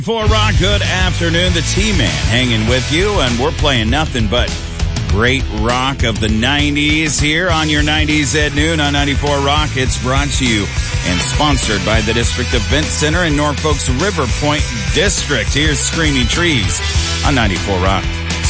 For Rock, good afternoon. The T-Man hanging with you, and we're playing nothing but great rock of the 90s here on your 90s at noon on 94 Rock. It's brought to you and sponsored by the District Event Center in Norfolk's River Point District. Here's Screaming Trees on 94 Rock.